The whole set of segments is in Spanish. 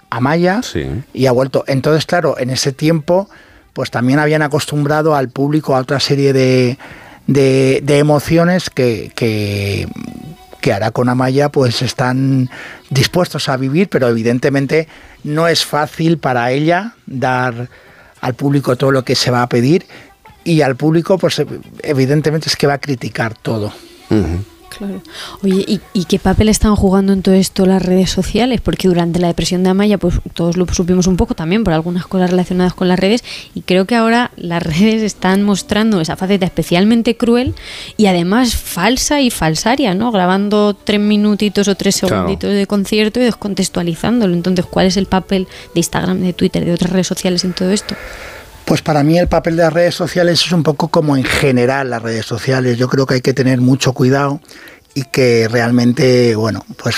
Amaya y ha vuelto. Entonces, claro, en ese tiempo pues también habían acostumbrado al público a otra serie de emociones que ahora con Amaya pues están dispuestos a vivir, pero evidentemente no es fácil para ella dar al público todo lo que se va a pedir, y al público pues evidentemente es que va a criticar todo. Uh-huh. Claro. Oye, ¿y qué papel están jugando en todo esto las redes sociales? Porque durante la depresión de Amaya, pues todos lo supimos un poco también por algunas cosas relacionadas con las redes, y creo que ahora las redes están mostrando esa faceta especialmente cruel y además falsa y falsaria, ¿no? Grabando 3 minutitos o 3 segunditos de concierto y descontextualizándolo. Entonces, ¿cuál es el papel de Instagram, de Twitter, de otras redes sociales en todo esto? Pues para mí el papel de las redes sociales es un poco como en general las redes sociales. Yo creo que hay que tener mucho cuidado y que realmente, bueno, pues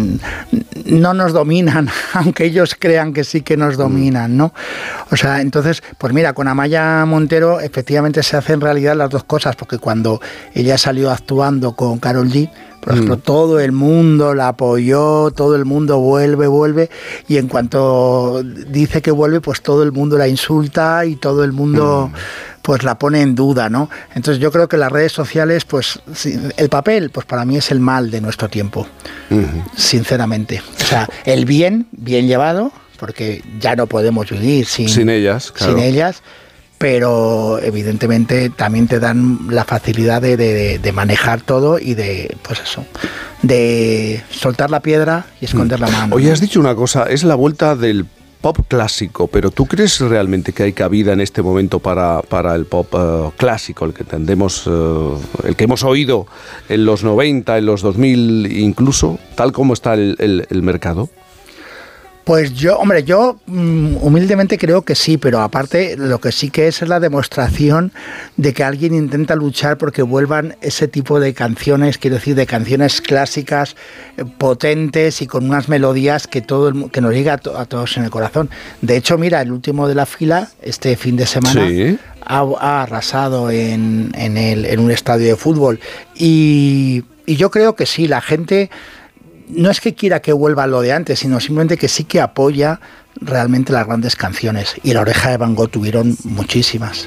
no nos dominan, aunque ellos crean que sí que nos dominan, ¿no? O sea, entonces, pues mira, con Amaya Montero efectivamente se hacen realidad las dos cosas, porque cuando ella salió actuando con Karol G, por ejemplo, todo el mundo la apoyó, todo el mundo vuelve, y en cuanto dice que vuelve, pues todo el mundo la insulta y todo el mundo pues la pone en duda, ¿no? Entonces yo creo que las redes sociales, pues el papel, pues para mí es el mal de nuestro tiempo, sinceramente. O sea, el bien llevado, porque ya no podemos vivir sin ellas, claro. Sin ellas, pero evidentemente también te dan la facilidad de manejar todo y de, pues eso, de soltar la piedra y esconder la mano. Oye, has dicho una cosa, es la vuelta del pop clásico, pero ¿tú crees realmente que hay cabida en este momento para el pop clásico, el que entendemos, el que hemos oído en los 90, en los 2000 incluso, tal como está el mercado? Pues yo humildemente creo que sí, pero aparte lo que sí que es la demostración de que alguien intenta luchar porque vuelvan ese tipo de canciones, quiero decir, de canciones clásicas, potentes y con unas melodías que que nos llega a todos en el corazón. De hecho, mira, el último de la fila, este fin de semana, ha arrasado en un estadio de fútbol. Y yo creo que sí, la gente no es que quiera que vuelva lo de antes, sino simplemente que sí que apoya realmente las grandes canciones. Y La Oreja de Van Gogh tuvieron muchísimas.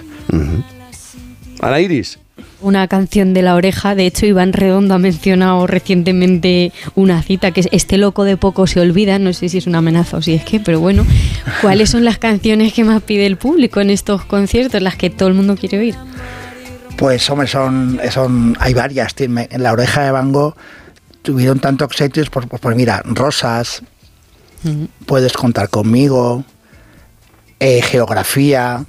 Ana Iris. Una canción de La Oreja, de hecho Iván Redondo ha mencionado recientemente una cita que es "Este loco de poco se olvida", no sé si es una amenaza o si es que, pero bueno, ¿cuáles son las canciones que más pide el público en estos conciertos, las que todo el mundo quiere oír? Pues hombre, hay varias. En La Oreja de Van Gogh tuvieron tantos éxitos, pues mira, Rosas, Puedes contar conmigo, Geografía,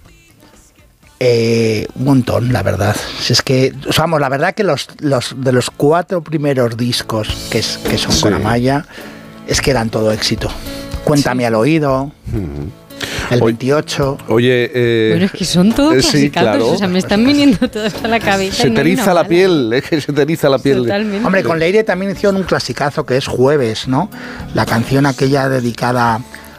un montón, la verdad. Si es que, vamos, la verdad que los de los 4 primeros discos que son con Amaya, es que eran todo éxito. Cuéntame al oído. El 28. Oye, bueno, es que son todos clasicazos, claro. O sea, me están viniendo todos a la cabeza. Se te eriza la piel, es que se te eriza la piel. Totalmente. Hombre, con Leire también hicieron un clasicazo que es Jueves, ¿no? La canción aquella dedicada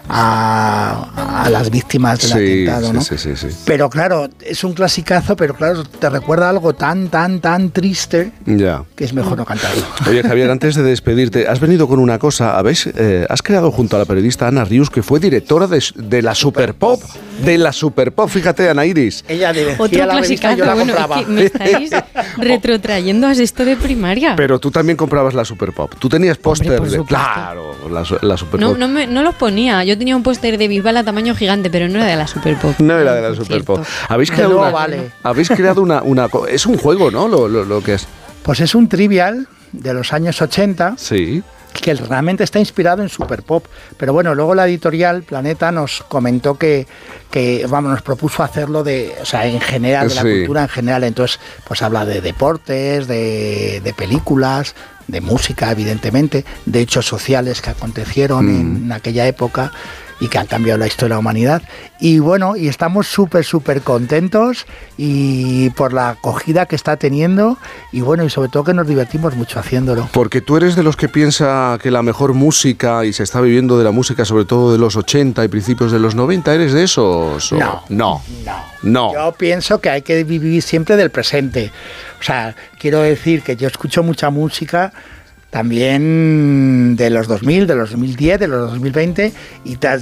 a las víctimas del atentado, ¿no? Sí. Pero claro, es un clasicazo, pero claro, te recuerda algo tan triste que es mejor no cantarlo. Oye, Javier, antes de despedirte, has venido con una cosa. Has creado junto a la periodista Ana Rius, que fue directora de la Superpop. De la Superpop, fíjate, Ana Iris. Ella dirigía otro la revista y yo la compraba. Es que me estáis retrotrayendo a esto de primaria. Pero tú también comprabas la Superpop. Tú tenías póster de... Claro, la Superpop. No los ponía. Yo tenía un póster de Bisbal a tamaño gigante, pero no era de la Superpop. No era de la Superpop. Habéis creado una... Es un juego, ¿no? Lo que es. Pues es un trivial de los años 80. Sí. Que realmente está inspirado en Superpop. Pero bueno, luego la editorial Planeta nos comentó que nos propuso hacerlo en general, de la cultura en general. Entonces, pues habla de deportes, de películas, de música, evidentemente, de hechos sociales que acontecieron en aquella época y que han cambiado la historia de la humanidad. Y bueno, y estamos súper contentos y por la acogida que está teniendo, y bueno, y sobre todo que nos divertimos mucho haciéndolo. Porque tú eres de los que piensa que la mejor música, y se está viviendo de la música sobre todo de los 80 y principios de los 90, ¿eres de esos? No. Yo pienso que hay que vivir siempre del presente. O sea, quiero decir que yo escucho mucha música también de los 2000, de los 2010, de los 2020, y